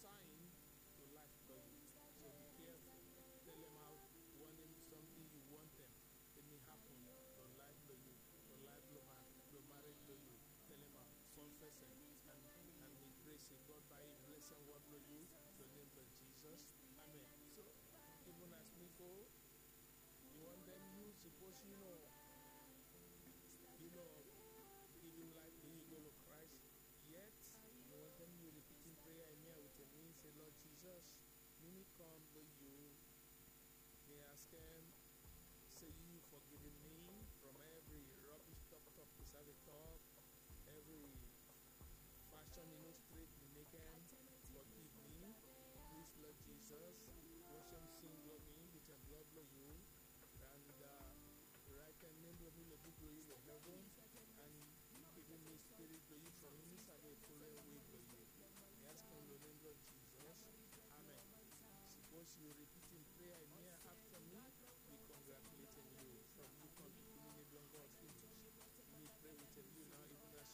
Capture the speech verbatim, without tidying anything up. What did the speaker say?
sign to life blow you. So be careful. Tell them how want them something you want them. It may happen. Don't life blow you. Don't life blow my blow marriage blow you. Tell them how confess them. And and we pray say God by his blessing what blow you. The name of Jesus. Amen. So even as me go, you want them you suppose you know you know give him life then you go to Christ. Yet you want them you repeating prayer in here with me, say Lord Jesus, let me come to you. May ask him, say you forgiving me from every rubbish talk talk is have a talk, every fashion you know straight me make him forgive me. Please Lord Jesus, wash him sin blow me with your blood blow you. And uh, right and name blow me the book blow you the heaven and giving me spirit blow you from inside the full